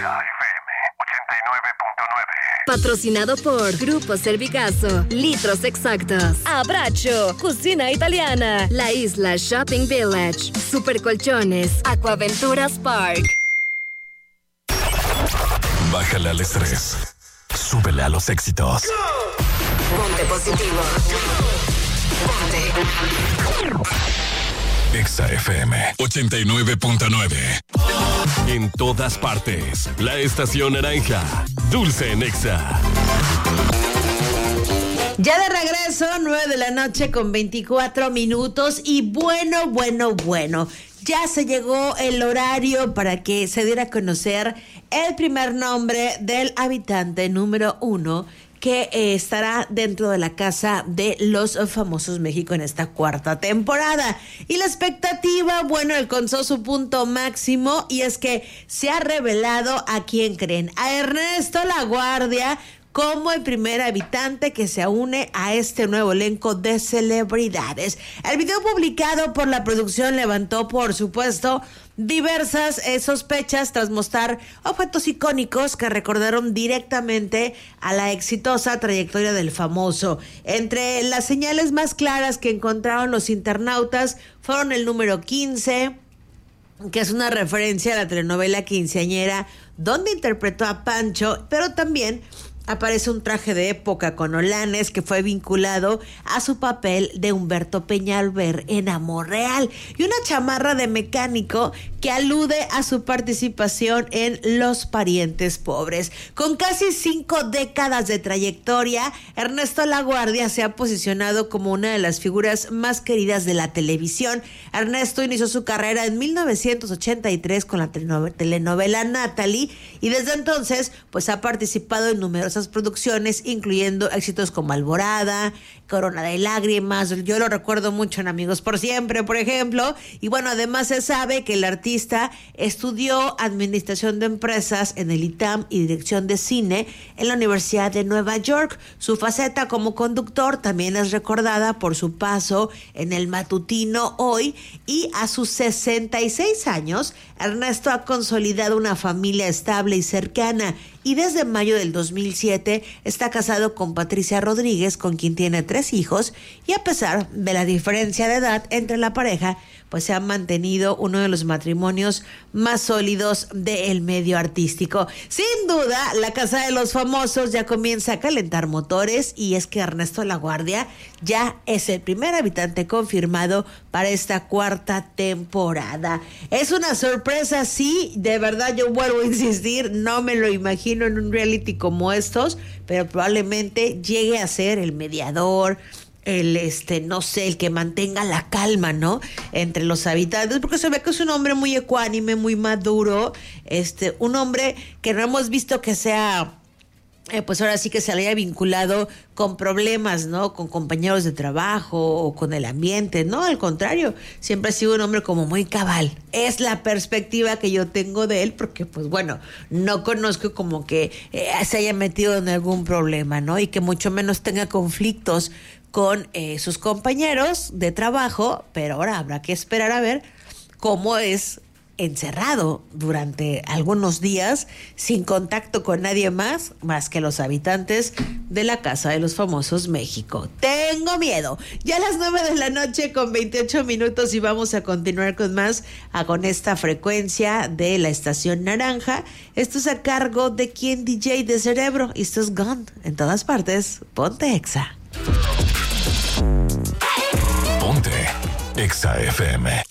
FM 89.9. Patrocinado por Grupo Servicazo, Litros Exactos, Abracho, Cocina Italiana, La Isla Shopping Village, Supercolchones, Aquaventuras Park. Bájale al estrés. Súbele a los éxitos. Ponte positivo. Ponte. Exa FM 89.9. En todas partes. La estación naranja. Dulce en Exa. Ya de regreso, 9 p.m. con 24 minutos. Y bueno. Ya se llegó el horario para que se diera a conocer el primer nombre del habitante número 1 que estará dentro de la Casa de los Famosos México en esta cuarta temporada. Y la expectativa, bueno, alcanzó su punto máximo y es que se ha revelado a quién creen, a Ernesto LaGuardia como el primer habitante que se une a este nuevo elenco de celebridades. El video publicado por la producción levantó, por supuesto, diversas sospechas tras mostrar objetos icónicos que recordaron directamente a la exitosa trayectoria del famoso. Entre las señales más claras que encontraron los internautas fueron el número 15, que es una referencia a la telenovela quinceañera donde interpretó a Pancho, pero también aparece un traje de época con holanes que fue vinculado a su papel de Humberto Peñalver en Amor Real, y una chamarra de mecánico que alude a su participación en Los Parientes Pobres. Con casi 5 décadas de trayectoria, Ernesto LaGuardia se ha posicionado como una de las figuras más queridas de la televisión. Ernesto inició su carrera en 1983 con la telenovela Natalie, y desde entonces pues ha participado en numerosas producciones, incluyendo éxitos como Alborada, Corona de Lágrimas. Yo lo recuerdo mucho en Amigos por Siempre, por ejemplo. Y bueno, además se sabe que el artista estudió Administración de Empresas en el ITAM y Dirección de Cine en la Universidad de Nueva York. Su faceta como conductor también es recordada por su paso en el matutino Hoy, y a sus 66 años, Ernesto ha consolidado una familia estable y cercana, y desde mayo del 2007 está casado con Patricia Rodríguez, con quien tiene 3 hijos, y a pesar de la diferencia de edad entre la pareja, pues se ha mantenido uno de los matrimonios más sólidos del medio artístico. Sin duda, la Casa de los Famosos ya comienza a calentar motores, y es que Ernesto LaGuardia ya es el primer habitante confirmado para esta cuarta temporada. Es una sorpresa, sí, de verdad yo vuelvo a insistir, no me lo imagino en un reality como estos, pero probablemente llegue a ser el mediador, el no sé, el que mantenga la calma, ¿no?, entre los habitantes, porque se ve que es un hombre muy ecuánime, muy maduro, un hombre que no hemos visto que sea pues ahora sí que se haya vinculado con problemas, ¿no?, con compañeros de trabajo o con el ambiente. No, al contrario, siempre ha sido un hombre como muy cabal. Es la perspectiva que yo tengo de él, porque pues bueno, no conozco como que se haya metido en algún problema, ¿no?, y que mucho menos tenga conflictos con sus compañeros de trabajo, pero ahora habrá que esperar a ver cómo es encerrado durante algunos días sin contacto con nadie más que los habitantes de la Casa de los Famosos México. Tengo miedo. Ya a las 9 p.m. con 28 minutos y vamos a continuar con más con esta frecuencia de la estación naranja. Esto es a cargo de quien DJ de Cerebro, y esto es Gone en todas partes. Ponte Exa. Ponte Exa FM.